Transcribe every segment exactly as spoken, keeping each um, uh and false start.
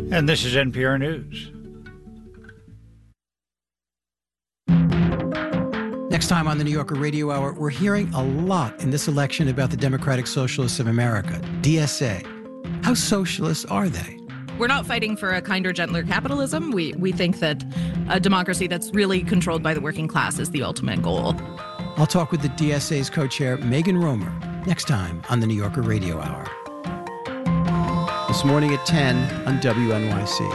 And this is N P R News. Next time on the New Yorker Radio Hour, we're hearing a lot in this election about the Democratic Socialists of America, D S A. How socialist are they? We're not fighting for a kinder, gentler capitalism. We we think that a democracy that's really controlled by the working class is the ultimate goal. I'll talk with the D S A's co-chair, Megan Romer, next time on the New Yorker Radio Hour. This morning at ten on W N Y C.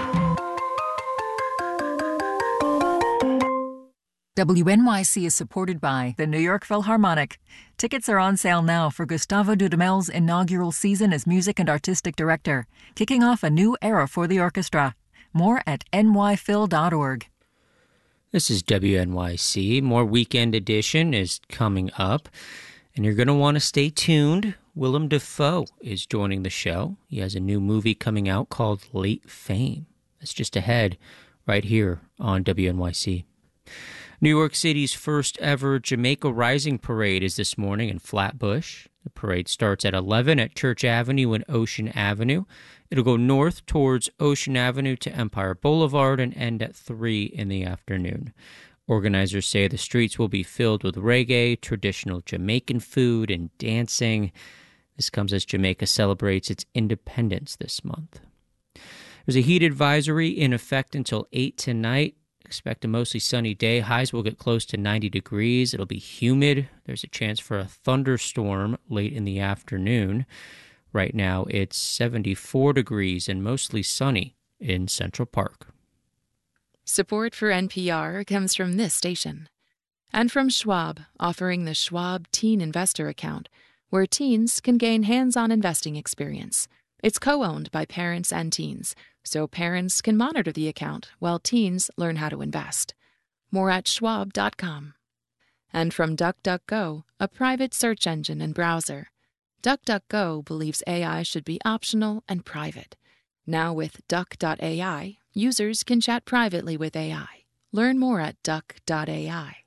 W N Y C is supported by the New York Philharmonic. Tickets are on sale now for Gustavo Dudamel's inaugural season as music and artistic director, kicking off a new era for the orchestra. More at N Y phil dot org. This is W N Y C. More Weekend Edition is coming up, and you're going to want to stay tuned. Willem Dafoe is joining the show. He has a new movie coming out called Late Fame. That's just ahead right here on W N Y C. New York City's first ever Jamaica Rising Parade is this morning in Flatbush. The parade starts at eleven at Church Avenue and Ocean Avenue. It'll go north towards Ocean Avenue to Empire Boulevard and end at three in the afternoon. Organizers say the streets will be filled with reggae, traditional Jamaican food, and dancing. This comes as Jamaica celebrates its independence this month. There's a heat advisory in effect until eight tonight. Expect a mostly sunny day. Highs will get close to ninety degrees. It'll be humid. There's a chance for a thunderstorm late in the afternoon. Right now, it's seventy-four degrees and mostly sunny in Central Park. Support for N P R comes from this station. And from Schwab, offering the Schwab Teen Investor Account, where teens can gain hands-on investing experience. It's co-owned by parents and teens, so parents can monitor the account while teens learn how to invest. More at schwab dot com. And from DuckDuckGo, a private search engine and browser. DuckDuckGo believes A I should be optional and private. Now with duck dot A I, users can chat privately with A I. Learn more at duck dot A I.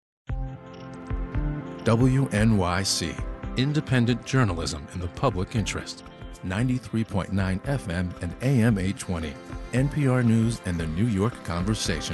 W N Y C, independent journalism in the public interest. ninety-three point nine F M and A M eight twenty. N P R News and the New York Conversation.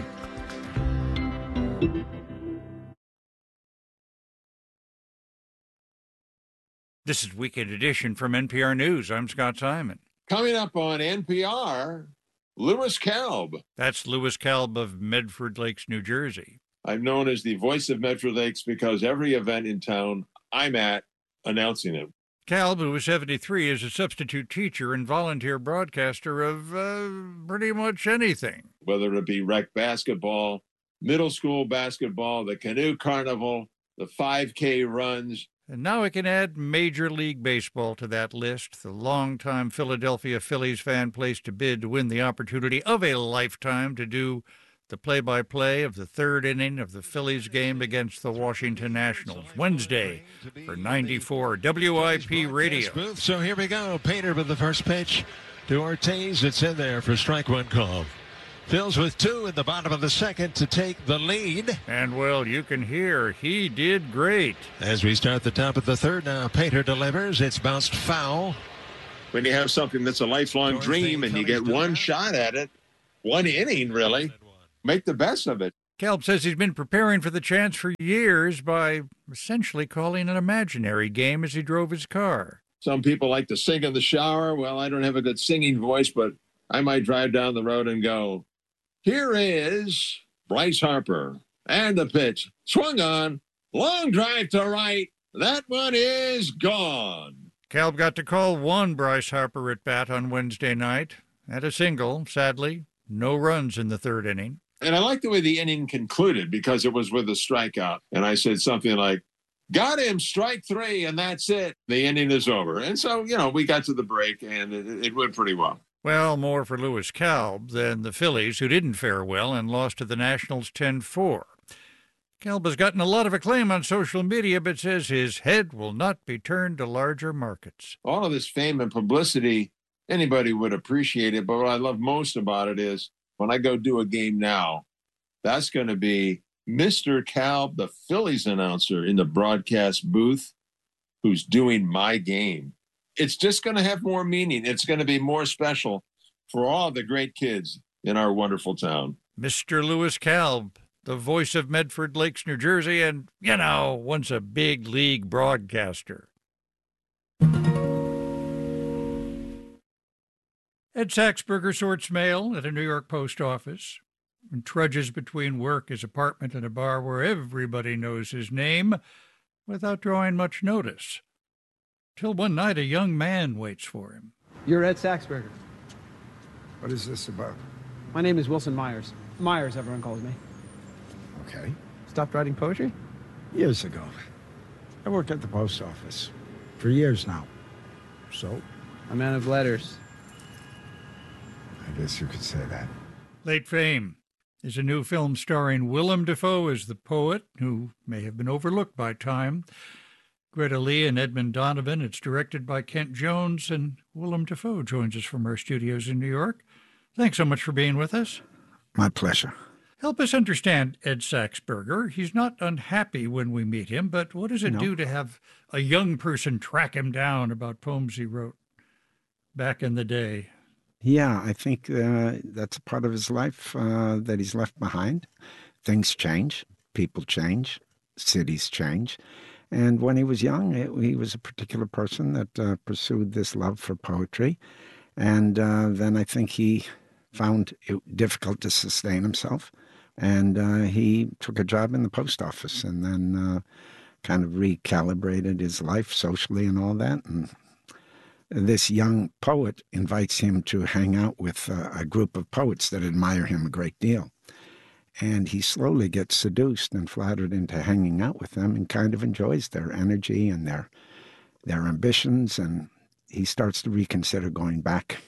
This is Weekend Edition from N P R News. I'm Scott Simon. Coming up on N P R, Lewis Kalb. That's Lewis Kalb of Medford Lakes, New Jersey. I'm known as the voice of Medford Lakes because every event in town I'm at, announcing it. Kalb, who is seventy-three, is a substitute teacher and volunteer broadcaster of uh, pretty much anything. Whether it be rec basketball, middle school basketball, the canoe carnival, the five K runs. And now I can add Major League Baseball to that list. The longtime Philadelphia Phillies fan placed a bid to win the opportunity of a lifetime to do the play-by-play of the third inning of the Phillies game against the Washington Nationals. Wednesday for ninety-four W I P Radio. So here we go. Painter with the first pitch to Ortiz. It's in there for strike one call. Phils with two in the bottom of the second to take the lead. And, well, you can hear he did great. As we start the top of the third now, Painter delivers. It's bounced foul. When you have something that's a lifelong dream and you get one shot at it, one inning really, make the best of it. Kalb says he's been preparing for the chance for years by essentially calling an imaginary game as he drove his car. Some people like to sing in the shower. Well, I don't have a good singing voice, but I might drive down the road and go, here is Bryce Harper. And the pitch. Swung on. Long drive to right. That one is gone. Kalb got to call one Bryce Harper at bat on Wednesday night. Had a single, sadly. No runs in the third inning. And I like the way the inning concluded because it was with a strikeout. And I said something like, got him, strike three, and that's it. The inning is over. And so, you know, we got to the break, and it, it went pretty well. Well, more for Lewis Kalb than the Phillies, who didn't fare well and lost to the Nationals ten four. Kalb has gotten a lot of acclaim on social media, but says his head will not be turned to larger markets. All of this fame and publicity, anybody would appreciate it. But what I love most about it is when I go do a game now, that's going to be Mister Kalb, the Phillies announcer in the broadcast booth, who's doing my game. It's just going to have more meaning. It's going to be more special for all the great kids in our wonderful town. Mister Lewis Kalb, the voice of Medford Lakes, New Jersey, and, you know, once a big league broadcaster. Ed Saxberger sorts mail at a New York post office and trudges between work, his apartment, and a bar where everybody knows his name without drawing much notice. Till one night a young man waits for him. You're Ed Saxberger. What is this about? My name is Wilson Myers. Myers, everyone calls me. Okay. Stopped writing poetry? Years ago. I work at the post office. For years now. So? A man of letters. I guess you could say that. Late Fame is a new film starring Willem Dafoe as the poet, who may have been overlooked by time. Greta Lee and Edmund Donovan. It's directed by Kent Jones, and Willem Dafoe joins us from our studios in New York. Thanks so much for being with us. My pleasure. Help us understand Ed Saxberger. He's not unhappy when we meet him, but what does it No. do to have a young person track him down about poems he wrote back in the day? Yeah, I think uh, that's a part of his life uh, that he's left behind. Things change. People change. Cities change. And when he was young, it, he was a particular person that uh, pursued this love for poetry. And uh, then I think he found it difficult to sustain himself. And uh, he took a job in the post office and then uh, kind of recalibrated his life socially and all that. And this young poet invites him to hang out with uh, a group of poets that admire him a great deal. And he slowly gets seduced and flattered into hanging out with them and kind of enjoys their energy and their their ambitions. And he starts to reconsider going back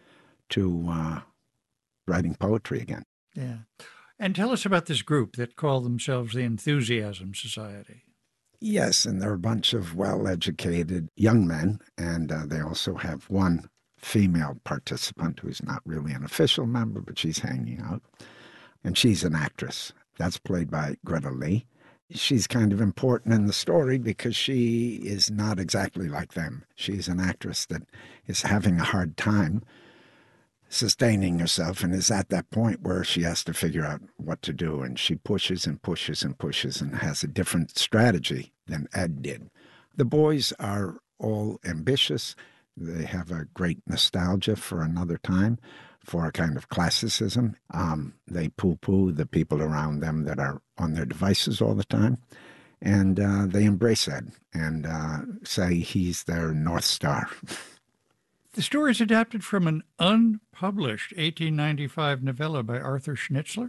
to uh, writing poetry again. Yeah. And tell us about this group that call themselves the Enthusiasm Society. Yes, and they're a bunch of well-educated young men, and uh, they also have one female participant who's not really an official member, but she's hanging out. And she's an actress. That's played by Greta Lee. She's kind of important in the story because she is not exactly like them. She's an actress that is having a hard time sustaining herself and is at that point where she has to figure out what to do. And she pushes and pushes and pushes and has a different strategy than Ed did. The boys are all ambitious. They have a great nostalgia for another time, for a kind of classicism. Um, they poo-poo the people around them that are on their devices all the time. And uh, they embrace Ed and uh, say he's their North Star. The story is adapted from an unpublished eighteen ninety-five novella by Arthur Schnitzler.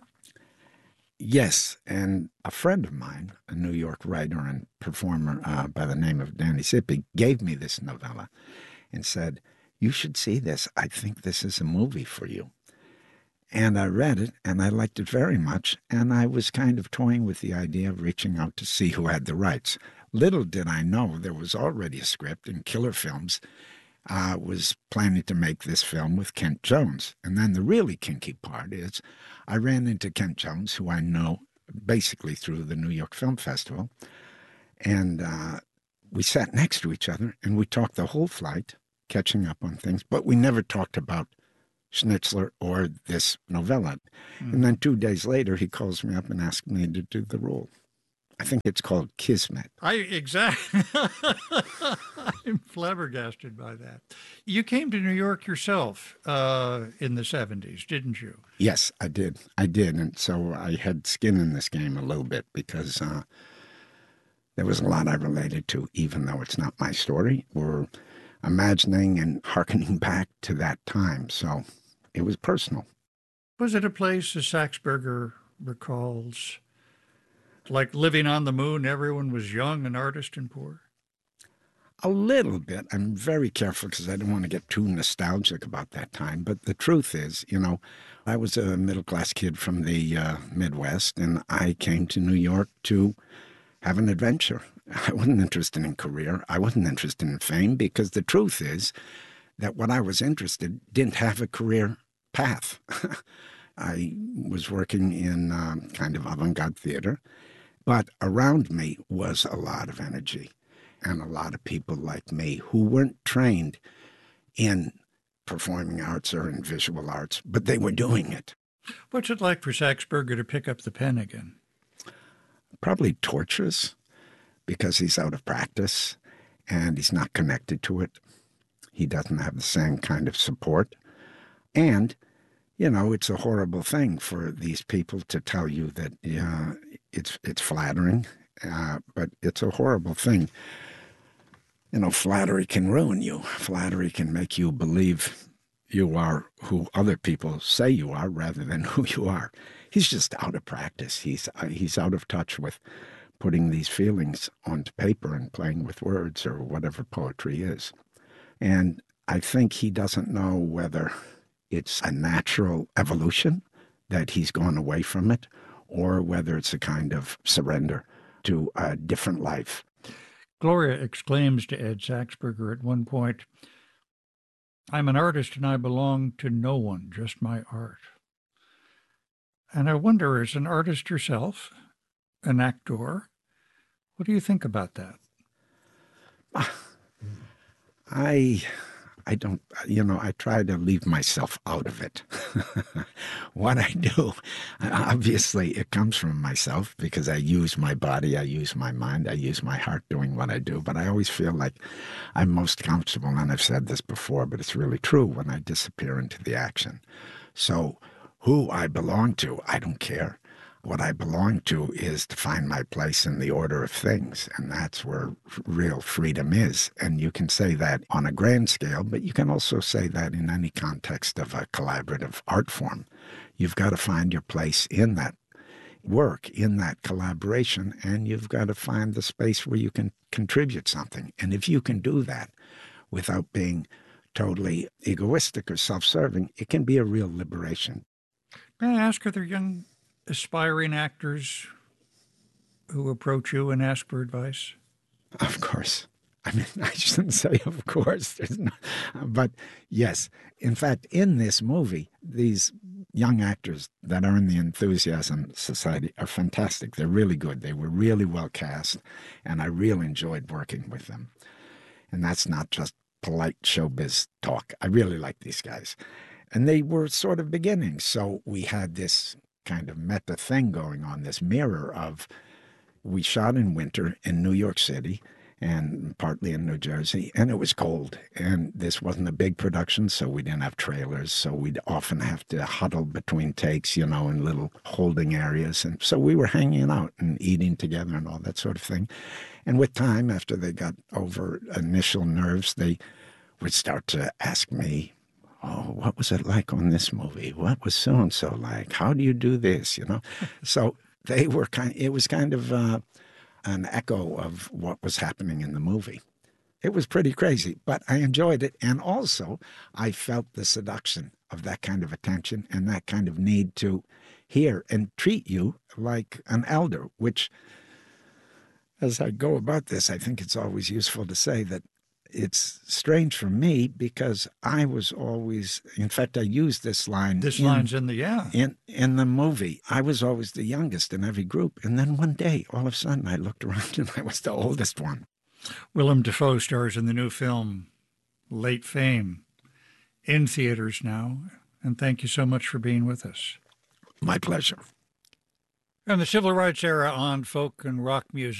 Yes, and a friend of mine, a New York writer and performer uh, by the name of Danny Sippy, gave me this novella and said, "You should see this. I think this is a movie for you." And I read it, and I liked it very much, and I was kind of toying with the idea of reaching out to see who had the rights. Little did I know there was already a script, and Killer Films uh, was planning to make this film with Kent Jones. And then the really kinky part is I ran into Kent Jones, who I know basically through the New York Film Festival, and uh, we sat next to each other, and we talked the whole flight, catching up on things, but we never talked about Schnitzler or this novella. Mm. And then two days later, he calls me up and asks me to do the role. I think it's called Kismet. I exactly. I'm flabbergasted by that. You came to New York yourself uh, in the seventies, didn't you? Yes, I did. I did. And so I had skin in this game a little bit because uh, there was a lot I related to, even though it's not my story. We're imagining and hearkening back to that time. So it was personal. Was it a place, as Saxberger recalls, like living on the moon, everyone was young and artist and poor? A little bit. I'm very careful because I don't want to get too nostalgic about that time. But the truth is, you know, I was a middle-class kid from the uh, Midwest, and I came to New York to have an adventure. I wasn't interested in career. I wasn't interested in fame because the truth is that what I was interested in didn't have a career path. I was working in um, kind of avant-garde theater, but around me was a lot of energy and a lot of people like me who weren't trained in performing arts or in visual arts, but they were doing it. What's it like for Saxberger to pick up the pen again? Probably torturous, because he's out of practice and he's not connected to it. He doesn't have the same kind of support. And, you know, it's a horrible thing for these people to tell you that uh, it's it's flattering, uh, but it's a horrible thing. You know, flattery can ruin you. Flattery can make you believe you are who other people say you are rather than who you are. He's just out of practice. He's uh, he's out of touch with putting these feelings onto paper and playing with words or whatever poetry is. And I think he doesn't know whether it's a natural evolution that he's gone away from it, or whether it's a kind of surrender to a different life. Gloria exclaims to Ed Saxberger at one point, "I'm an artist and I belong to no one, just my art." And I wonder, as an artist yourself, an actor, what do you think about that? I... I don't, you know, I try to leave myself out of it. What I do, obviously, it comes from myself because I use my body, I use my mind, I use my heart doing what I do. But I always feel like I'm most comfortable, and I've said this before, but it's really true, when I disappear into the action. So who I belong to, I don't care. What I belong to is to find my place in the order of things, and that's where real freedom is. And you can say that on a grand scale, but you can also say that in any context of a collaborative art form. You've got to find your place in that work, in that collaboration, and you've got to find the space where you can contribute something. And if you can do that without being totally egoistic or self-serving, it can be a real liberation. May I ask, are there young aspiring actors who approach you and ask for advice? Of course. I mean, I shouldn't say of course. There's no, but yes. In fact, in this movie, these young actors that are in the Enthusiasm Society are fantastic. They're really good. They were really well cast, and I really enjoyed working with them. And that's not just polite showbiz talk. I really like these guys. And they were sort of beginning. So we had this kind of meta thing going on, this mirror of, we shot in winter in New York City and partly in New Jersey, and it was cold. And this wasn't a big production, so we didn't have trailers. So we'd often have to huddle between takes, you know, in little holding areas. And so we were hanging out and eating together and all that sort of thing. And with time, after they got over initial nerves, they would start to ask me, "Oh, what was it like on this movie? What was so-and-so like? How do you do this?" You know? So they were kind it was kind of uh, an echo of what was happening in the movie. It was pretty crazy, but I enjoyed it. And also, I felt the seduction of that kind of attention and that kind of need to hear and treat you like an elder, which, as I go about this, I think it's always useful to say that it's strange for me because I was always, in fact, I used this line. This in, line's in the, yeah. In, in the movie. I was always the youngest in every group. And then one day, all of a sudden, I looked around and I was the oldest one. Willem Dafoe stars in the new film, Late Fame, in theaters now. And thank you so much for being with us. My pleasure. And the Civil Rights Era on folk and rock music.